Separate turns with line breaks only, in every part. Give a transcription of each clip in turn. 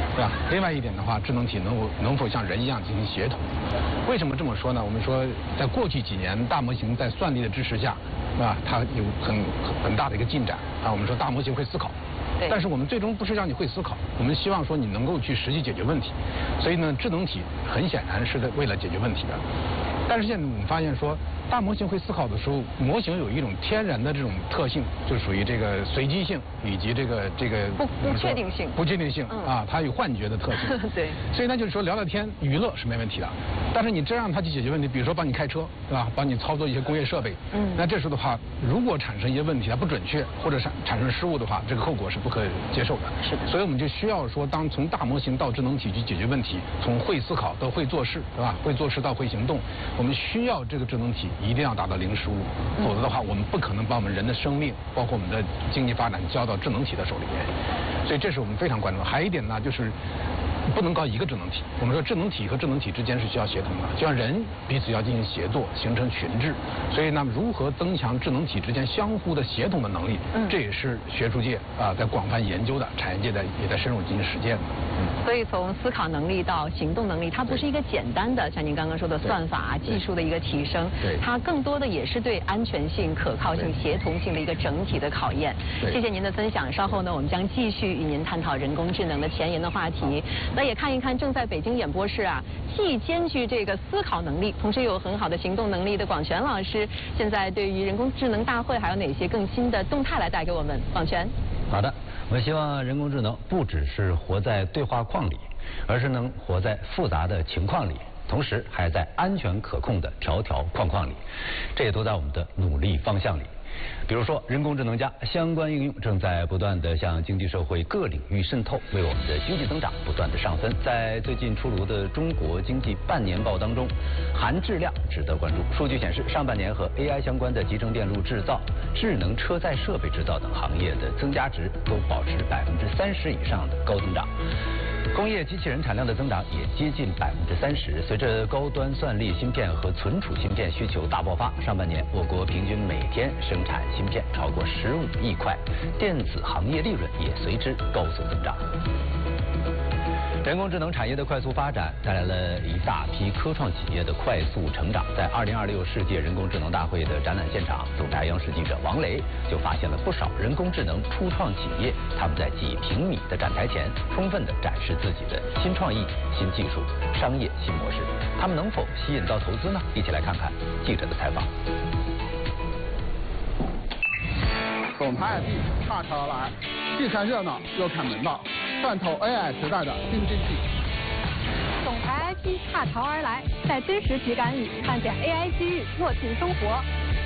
对吧？另外一点的话，智能体能否像人一样进行协同？为什么这么说呢？我们说，在过去几年，大模型在算力的支持下，啊，它有很大的一个进展啊。我们说大模型会思考。但是我们最终不是让你会思考，我们希望说你能够去实际解决问题。所以呢，智能体很显然是为了解决问题的。但是现在我们发现说，大模型会思考的时候，模型有一种天然的这种特性，就属于这个随机性以及这个
不确定性。
不确定性啊，它有幻觉的特性。
对。所
以呢，就是说聊聊天娱乐是没问题的，但是你真让它去解决问题，比如说帮你开车，对吧？帮你操作一些工业设备，那这时候的话，如果产生一些问题，它不准确或者产生失误的话，这个后果是不可接受的。
是的。
所以我们就需要说，当从大模型到智能体去解决问题，从会思考到会做事，对吧？会做事到会行动，我们需要这个智能体一定要达到零失误，否则的话，我们不可能把我们人的生命，包括我们的经济发展交到智能体的手里面。所以这是我们非常关注的。还有一点呢，就是不能搞一个智能体。我们说智能体和智能体之间是需要协同的，就像人彼此要进行协作，形成群治。所以呢，如何增强智能体之间相互的协同的能力，这也是学术界在广泛研究的，产业界也在深入进行实践的。
所以从思考能力到行动能力，它不是一个简单的像您刚刚说的算法技术的一个提升，它更多的也是对安全性、可靠性、协同性的一个整体的考验。谢谢您的分享，稍后呢，我们将继续与您探讨人工智能的前沿的话题。那也看一看正在北京演播室既兼具这个思考能力，同时又有很好的行动能力的广泉老师，现在对于人工智能大会还有哪些更新的动态来带给我们？广泉。
好的，我希望人工智能不只是活在对话框里，而是能活在复杂的情况里，同时还在安全可控的条条框框里，这也都在我们的努力方向里。比如说，人工智能加相关应用正在不断地向经济社会各领域渗透，为我们的经济增长不断地上分。在最近出炉的中国经济半年报当中，含质量值得关注。数据显示，上半年和 AI 相关的集成电路制造、智能车载设备制造等行业的增加值都保持30%以上的高增长。工业机器人产量的增长也接近30%。随着高端算力芯片和存储芯片需求大爆发，上半年我国平均每天生产芯片超过15亿块，电子行业利润也随之高速增长。人工智能产业的快速发展带来了一大批科创企业的快速成长。在2026世界人工智能大会的展览现场，总台央视记者王雷就发现了不少人工智能初创企业，他们在几平米的展台前，充分地展示自己的新创意、新技术、商业新模式。他们能否吸引到投资呢？一起来看看记者的采访。
总台 IP 踏车而来，既看热闹又看门道，探透 AI 时代的新经济。
总台 IP 踏潮而来，在真实体感里看见 AI 机遇握紧生活。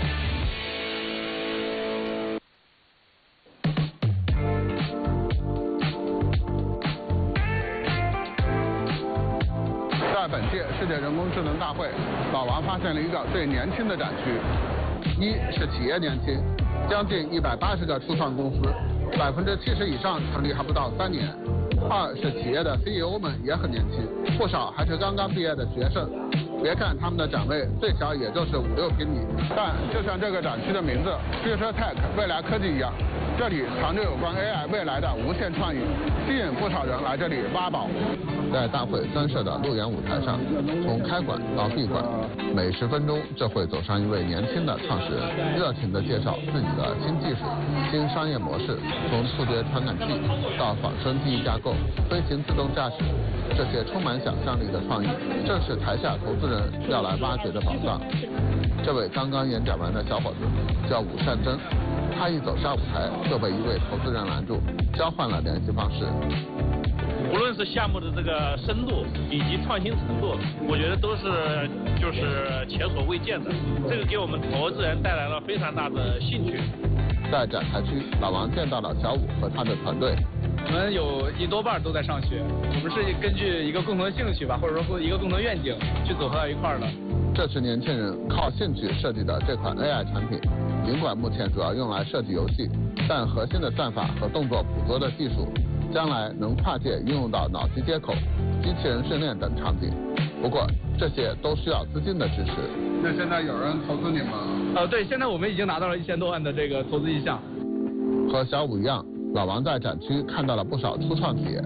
在本届世界人工智能大会，老王发现了一个最年轻的展区。一是企业年轻，将近180个初创公司，70%以上成立还不到3年。二是企业的 CEO 们也很年轻，不少还是刚刚毕业的学生。别看他们的展位最小也就是5-6平米，但就像这个展区的名字 Future Tech 未来科技一样，这里藏着有关 AI 未来的无限创意，吸引不少人来这里挖宝。在大会专设的路演舞台上，从开馆到闭馆，每10分钟就会走上一位年轻的创始人，热情地介绍自己的新技术、新商业模式，从触觉传感器到仿生记忆架构、飞行自动驾驶，这些充满想象力的创意，正是台下投资人要来挖掘的宝藏。这位刚刚演讲完的小伙子叫武善珍，他一走上舞台就被一位投资人拦住，交换了联系方式。
无论是项目的这个深度以及创新程度，我觉得都是前所未见的，这个给我们投资人带来了非常大的兴趣。
在展台区，老王见到了小武和他的团队。
我们有1多半都在上学，我们是根据一个共同的兴趣吧，或者说一个共同愿景去组合到一块儿的。
这是年轻人靠兴趣设计的这款 AI 产品，尽管目前主要用来设计游戏，但核心的算法和动作捕捉的技术，将来能跨界应用到脑机接口、机器人训练等场景。不过这些都需要资金的支持。那现在有人投资你吗？
对，现在我们已经拿到了1000多万的这个投资意向。
和小武一样，老王在展区看到了不少初创企业，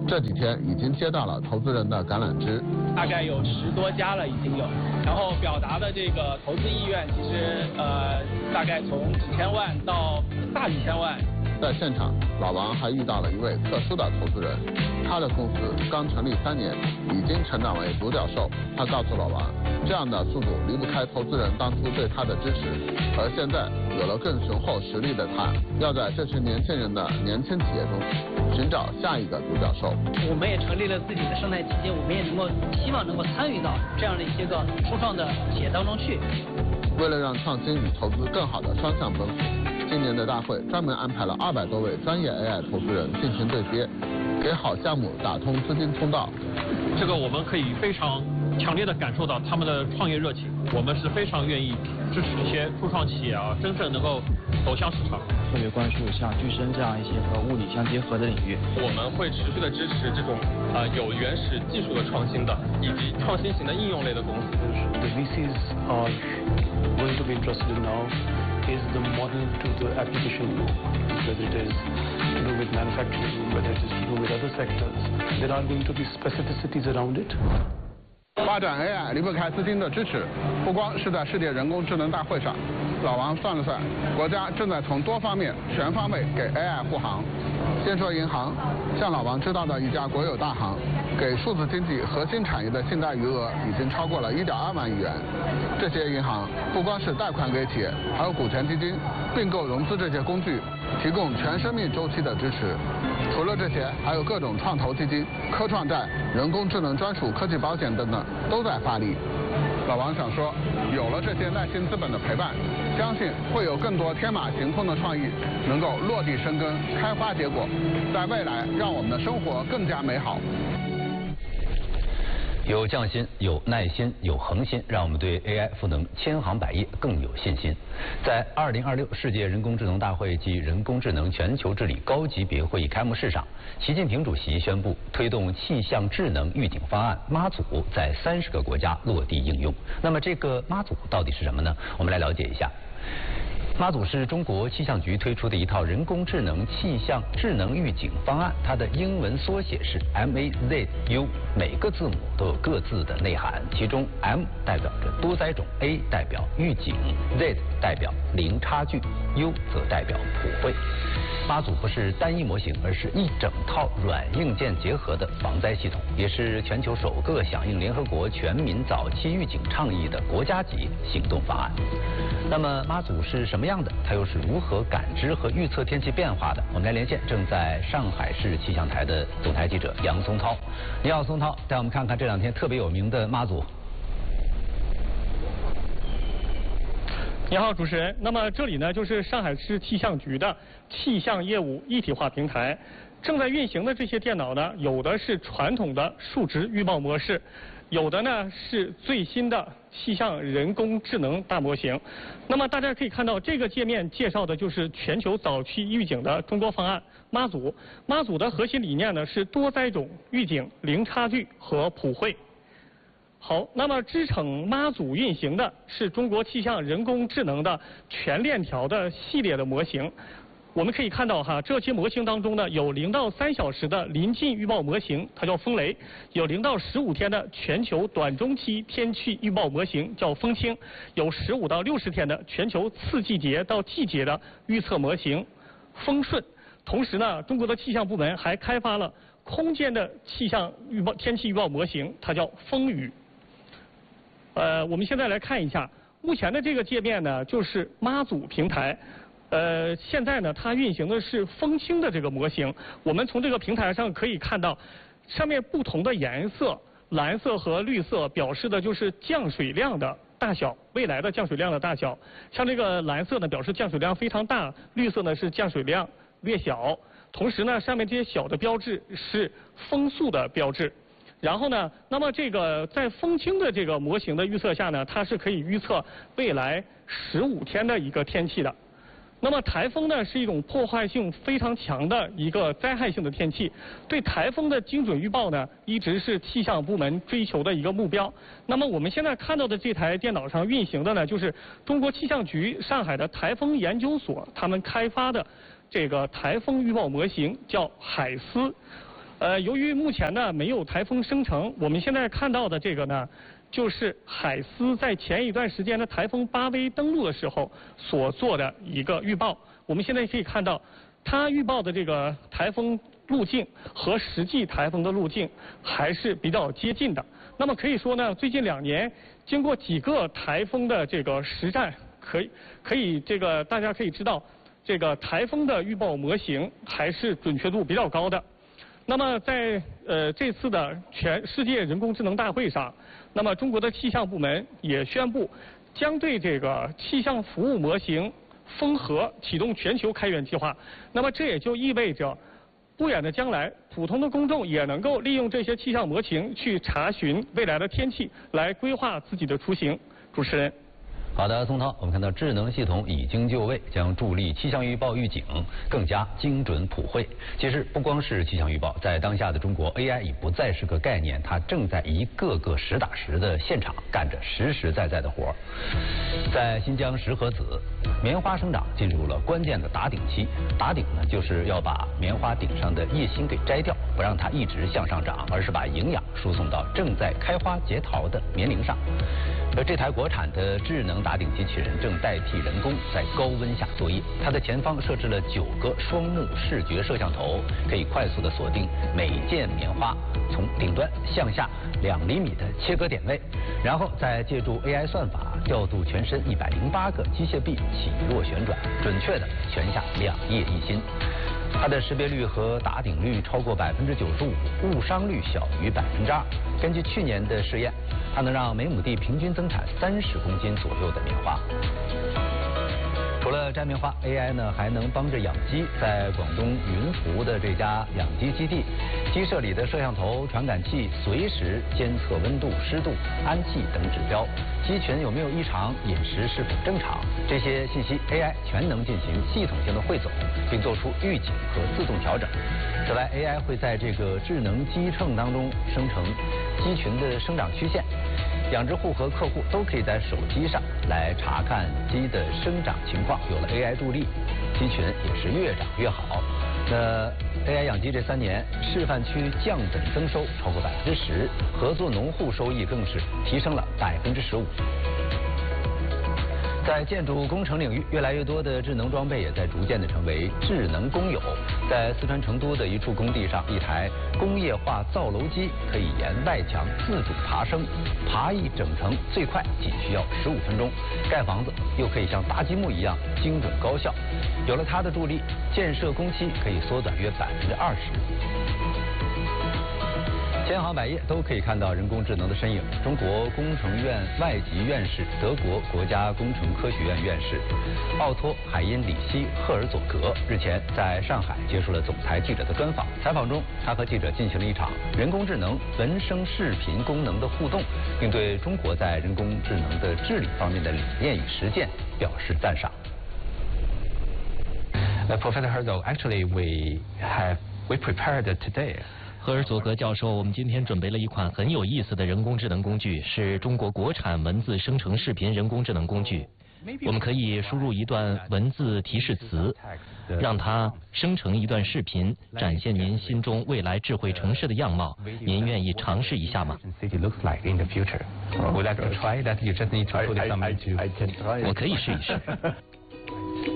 这几天已经接到了投资人的橄榄枝，
大概有10多家了已经有，然后表达的这个投资意愿其实大概从几千万到大几千万。
在现场，老王还遇到了一位特殊的投资人，他的公司刚成立3年，已经成长为独角兽。他告诉老王，这样的速度离不开投资人当初对他的支持，而现在有了更雄厚实力的他，要在这群年轻人的年轻企业中寻找下一个独角兽。
我们也成立了自己的生态基金，我们也希望能够参与到这样的一些个初创的企业当中去。
为了让创新与投资更好的双向奔赴，今年的大会专门安排了200多位专业 AI 投资人进行对接，给好项目打通资金通道。
这个我们可以非常强烈的感受到他们的创业热情，我们是非常愿意支持一些初创企业啊，真正能够走向市场。
特别关注像具身这样一些和物理相结合的领域。
我们会持续的支持这种有原始技术的创新的，以及创新型的应用类的公司。
The VCs are going to be interested in now is the model to the application flow, whether it is to do with manufacturing, whether it is to do with other sectors. There are going to be specificities around it.
发展 AI 离不开资金的支持，不光是在世界人工智能大会上，老王算了算，国家正在从多方面全方位给 AI 护航。先说银行，像老王知道的一家国有大行，给数字经济核心产业的信贷余额已经超过了1.2万亿元。这些银行不光是贷款给企业，还有股权基金、并购融资这些工具，提供全生命周期的支持。除了这些，还有各种创投基金、科创债、人工智能专属科技保险等等都在发力。老王想说，有了这些耐心资本的陪伴，相信会有更多天马行空的创意能够落地生根、开花结果，在未来让我们的生活更加美好。
有匠心，有耐心，有恒心，让我们对 AI 赋能千行百业更有信心。在2026世界人工智能大会及人工智能全球治理高级别会议开幕式上，习近平主席宣布推动气象智能预警方案妈祖在30个国家落地应用。那么这个妈祖到底是什么呢？我们来了解一下。妈祖是中国气象局推出的一套人工智能气象智能预警方案，它的英文缩写是 MAZU， 每个字母都有各自的内涵，其中 M 代表着多灾种， A 代表预警， Z 代表零差距， U 则代表普惠。妈祖不是单一模型，而是一整套软硬件结合的防灾系统，也是全球首个响应联合国全民早期预警倡议的国家级行动方案。那么妈祖是什么样的？它又是如何感知和预测天气变化的？我们来连线正在上海市气象台的总台记者杨松涛。你好，松涛，带我们看看这2天特别有名的妈祖。
你好，主持人。那么这里呢，就是上海市气象局的气象业务一体化平台。正在运行的这些电脑呢，有的是传统的数值预报模式，有的呢是最新的气象人工智能大模型。那么大家可以看到，这个界面介绍的就是全球早期预警的中国方案妈祖。妈祖的核心理念呢是多灾种、预警、零差距和普惠。好，那么支撑妈祖运行的是中国气象人工智能的全链条的系列的模型。我们可以看到哈，这些模型当中呢，有0到3小时的临近预报模型，它叫风雷；有0到15天的全球短中期天气预报模型，叫风清；有15到60天的全球次季节到季节的预测模型，风顺。同时呢，中国的气象部门还开发了空间的气象天气预报模型，它叫风雨。我们现在来看一下，目前的这个界面呢，就是妈祖平台。现在呢，它运行的是风清的这个模型。我们从这个平台上可以看到，上面不同的颜色，蓝色和绿色表示的就是降水量的大小，未来的降水量的大小。像这个蓝色呢，表示降水量非常大；绿色呢是降水量略小。同时呢，上面这些小的标志是风速的标志。然后呢，那么这个在风清的这个模型的预测下呢，它是可以预测未来15天的一个天气的。那么台风呢是一种破坏性非常强的一个灾害性的天气，对台风的精准预报呢一直是气象部门追求的一个目标。那么我们现在看到的这台电脑上运行的呢，就是中国气象局上海的台风研究所他们开发的这个台风预报模型，叫海思。 由于目前呢没有台风生成，我们现在看到的这个呢，就是海思在前一段时间的台风巴威登陆的时候所做的一个预报。我们现在可以看到，它预报的这个台风路径和实际台风的路径还是比较接近的。那么可以说呢，最近2年经过几个台风的这个实战，可以这个大家可以知道，这个台风的预报模型还是准确度比较高的。那么在这次的全世界人工智能大会上，那么中国的气象部门也宣布，将对这个气象服务模型风和启动全球开源计划。那么这也就意味着，不远的将来，普通的公众也能够利用这些气象模型去查询未来的天气，来规划自己的出行。主持人。
好的，宋涛，我们看到智能系统已经就位，将助力气象预报预警更加精准普惠。其实不光是气象预报，在当下的中国 ，AI 已不再是个概念，它正在一个个实打实的现场干着实实在在的活儿。在新疆石河子，棉花生长进入了关键的打顶期。打顶呢，就是要把棉花顶上的叶芯给摘掉，不让它一直向上涨，而是把营养输送到正在开花结桃的棉铃上。而这台国产的智能打顶机器人正代替人工在高温下作业，它的前方设置了9个双目视觉摄像头，可以快速的锁定每件棉花从顶端向下2厘米的切割点位，然后再借助 AI 算法调度全身108个机械臂起落旋转，准确的旋下2叶一心。它的识别率和打顶率超过95%，误伤率小于2%。根据去年的试验，它能让每亩地平均增产30公斤左右的棉花。除了摘棉花 ，AI 呢还能帮着养鸡。在广东云浮的这家养鸡基地，鸡舍里的摄像头、传感器随时监测温度、湿度、氨气等指标，鸡群有没有异常，饮食是否正常，这些信息 AI 全能进行系统性的汇总，并做出预警和自动调整。此外 ，AI 会在这个智能鸡秤当中生成鸡群的生长曲线。养殖户和客户都可以在手机上来查看鸡的生长情况，有了 AI 助力，鸡群也是越长越好。那 AI 养鸡这3年，示范区降本增收超过10%，合作农户收益更是提升了15%。在建筑工程领域，越来越多的智能装备也在逐渐的成为智能公有。在四川成都的一处工地上，一台工业化造楼机可以沿外墙自主爬升，爬一整层最快仅需要15分钟，盖房子又可以像搭积木一样精准高效。有了它的助力，建设工期可以缩短约20%。千行百业都可以看到人工智能的身影。中国工程院外籍院士、德国国家工程科学院院士奥托·海因里希·赫尔佐格日前在上海接受了总裁记者的专访。采访中，他和记者进行了一场人工智能文声视频功能的互动，并对中国在人工智能的治理方面的理念与实践表示赞赏。
Professor Herzog, actually we prepared today.
赫尔佐格教授，我们今天准备了一款很有意思的人工智能工具，是中国国产文字生成视频人工智能工具。我们可以输入一段文字提示词，让它生成一段视频，展现您心中未来智慧城市的样貌。您愿意尝试一下吗？
我可以试一试。